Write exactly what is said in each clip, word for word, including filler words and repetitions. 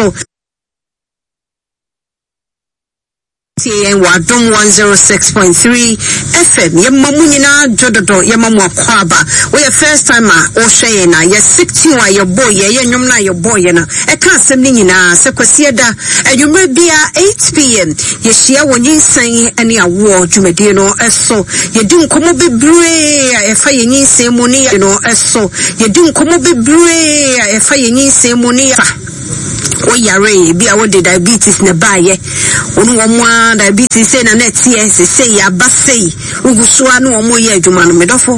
so N Wadom one oh six point three F M. Yamamunina Jododo Yamamu Kwaba. We a first time o shayna ye sixty wa your boy ye nyumna your boy na e kan semni nyina sekwasieda enwumre bia eight p m ye hia wonyin san ene awo dwumade no eso ye di nkomo bebre e fa ye nyinsan mu ne no eso ye di nkomo bebre e fa ye nyinsan mu ne fa o yare bia wo de diabetes na baye onu wo diabetes say na net yes say ya basei ugusuwa no omo ye adwuma no medofo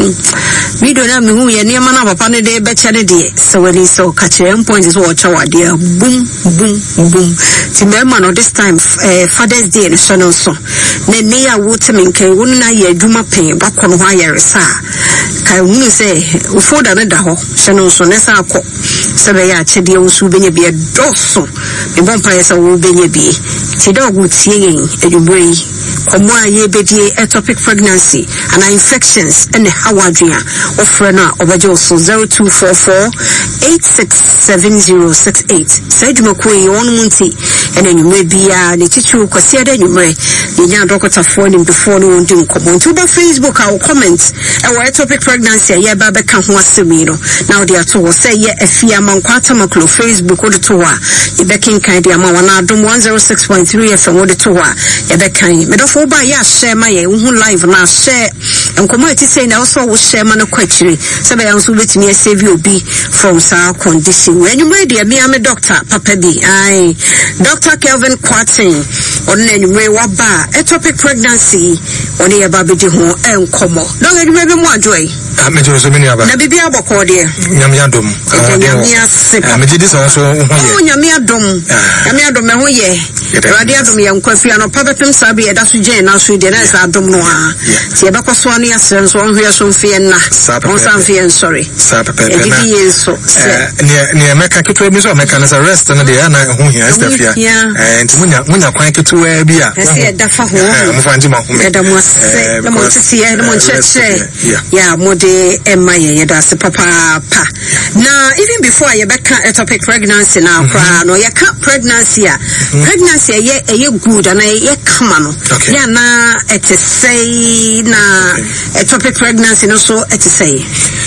video na me hu ye niam na papa ne de be chane de so when so catch em point is what chawa de boom boom boom timema no this time uh, Father's Day no so no so ne ne ya wo temenke wo na ye adwuma pen bakọ no ha yare sa kai hu say ufo da ne da ho so no so ne sa akọ se be ya chede wo su benye bi doso me bon pa yesa wo benye bi ti dog wo tie yen edubri komo aye bedie ectopic pregnancy and infections and how adria offer na obajo so zero two four four eight six seven zero six eight said mako e won munti ene nyumre bia ne chichu kwase ada nyumre ye nya doctor for nim before no ndi nkomo nti ba Facebook aw comment e wa ectopic pregnancy ye ba be ka ho asemi no now they are to say ye afia mankwata maklo Facebook o de to wa ye be kin kan dia ma wana adom one oh six point three F M o de to wa ye be kan me do fo ba ya share ma ye hu live na share nkomo eti say na also wo share ma no kwachiri se be ya so betimi save obi from sa condition when you ready me am doctor papa bi ai Doctor Kelvin Quartin on anyway wa ba ectopic pregnancy on e ba be di ho enkomo don edi be mo ajoy me jo so mini aba na bibi aboko de nyam yadom nyam yase me ji dis so ho ye nyam yadom nyam yadom me ho ye radi adom ye nkwafi ano pabetem sabe e da so gen na so de na sa adom no a ti e be kwaso anu yase so ho ye so mfie na on san fie sorry sa pepe e di ye so ne ne meka keto mi so meka na rest na de na ho hia stafia eh nti munya munya kwan keto a bi a e da fa ho mo fanji ma ho me da mo se da mo se ye da mo cheche ya mo de Emma ye that's papa pa. Now even before you back ectopic pregnancy now mm-hmm. no you can't pregnancy mm-hmm. pregnancy ye ye good and ye come on. Okay. Yeah na it is say na ectopic pregnancy no so it is say.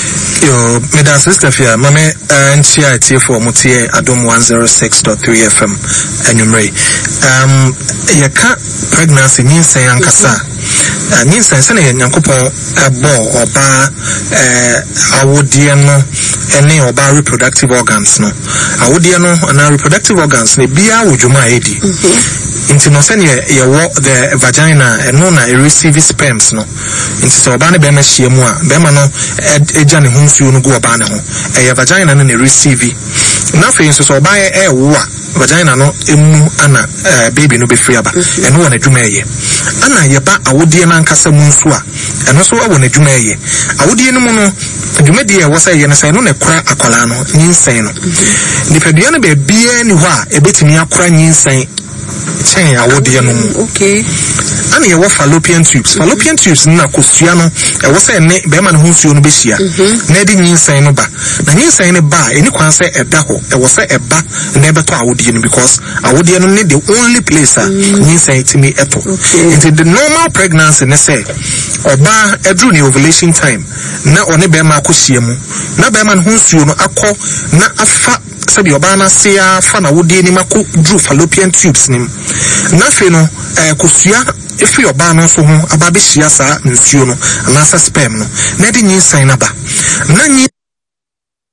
Yo me da sister fia mame ntia tie for mutie adom one oh six point three F M anumre. Um you can't pregnancy means say ankasa. Uh, means I say Yankopon abo oba eh awodie no ene oba reproductive organs no awodie no na reproductive organs ne bia wodwuma edi inti no say ye wo the vagina eno na receive sperms no inti so oba ne be ma hie mu a be ma no eja ne hunsuo no go oba ne ho eh vagina no ne receive na fe so so oba e wo a vagina no emu ana uh, baby no be free aba mm-hmm. eno wona dwuma eye ana ye ba awodie na nkasa mu nso a eno so wona dwuma eye awodie no mu no dwuma die wo say ye no say no na kura akwala no nyinsan no nipadua no be bia ni ho a ebetimi akura nyinsan chen awodie no mu okay ana ye wo fallopian tubes fallopian tubes na kosua no e wo say ne be ma no hunsuo no be hia na di nyinsan no ba na nyinsan ne ba eni kwan say eda ho e wo say eba na ebeto awodie no because awodie no ne the only place a nyinsan timi eto into the normal pregnancy ne say oba edru ni ovulation time na one be ma akohia mu na be ma no hunsuo no akọ na afa sabi oba na sia fa na wodie ni mako dru fallopian tubes nim na fe no eh kosua efi oba no so ho aba be hia sa nsuo no na sa sperm no na de nyinsan na ba na nyi